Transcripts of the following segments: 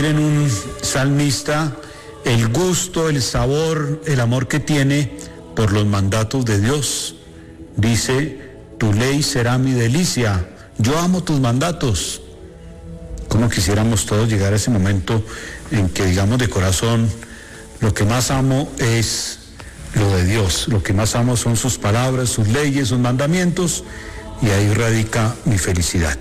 miren un salmista, el gusto, el sabor, el amor que tiene por los mandatos de Dios. Dice, tu ley será mi delicia, yo amo tus mandatos. Como quisiéramos todos llegar a ese momento en que digamos de corazón, lo que más amo es lo de Dios, lo que más amo son sus palabras, sus leyes, sus mandamientos, y ahí radica mi felicidad.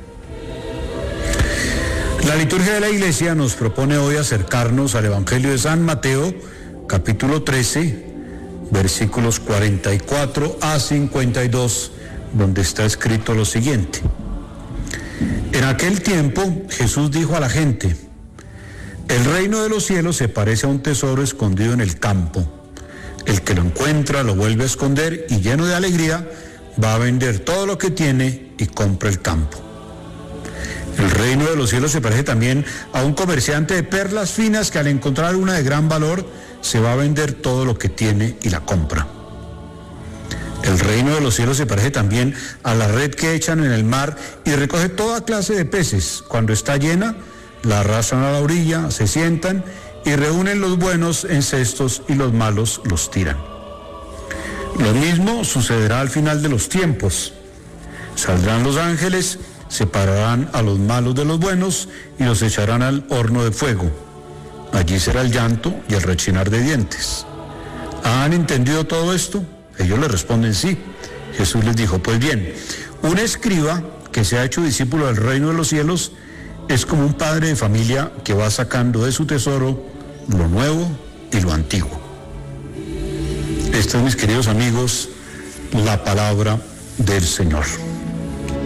La liturgia de la Iglesia nos propone hoy acercarnos al Evangelio de San Mateo, capítulo 13, versículos 44 a 52, donde está escrito lo siguiente. En aquel tiempo Jesús dijo a la gente, el reino de los cielos se parece a un tesoro escondido en el campo. El que lo encuentra lo vuelve a esconder y lleno de alegría va a vender todo lo que tiene y compra el campo. El reino de los cielos se parece también a un comerciante de perlas finas que al encontrar una de gran valor se va a vender todo lo que tiene y la compra. El reino de los cielos se parece también a la red que echan en el mar y recoge toda clase de peces. Cuando está llena, la arrastran a la orilla, se sientan y reúnen los buenos en cestos y los malos los tiran. Lo mismo sucederá al final de los tiempos. Saldrán los ángeles, separarán a los malos de los buenos y los echarán al horno de fuego. Allí será el llanto y el rechinar de dientes. ¿Han entendido todo esto? Ellos le responden sí. Jesús les dijo, pues bien, un escriba que se ha hecho discípulo del reino de los cielos es como un padre de familia que va sacando de su tesoro lo nuevo y lo antiguo. Esta es, mis queridos amigos, la palabra del Señor.